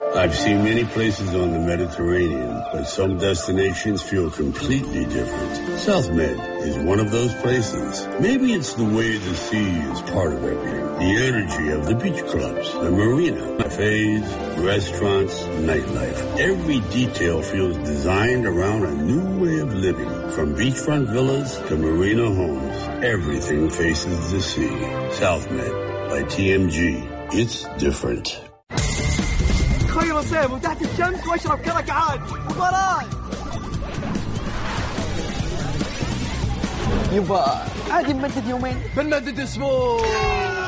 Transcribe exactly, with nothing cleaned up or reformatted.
I've seen many places on the Mediterranean, but some destinations feel completely different. SouthMed is one of those places. Maybe it's the way the sea is part of everything. The energy of the beach clubs, the marina, cafes, restaurants, nightlife. Every detail feels designed around a new way of living. From beachfront villas to marina homes, everything faces the sea. SouthMed by T M G. It's different. خير صيف وتحت الشمس واشرب كرك عادي. مباراة يبا عادي نمدد يومين بنمدد اسبوع.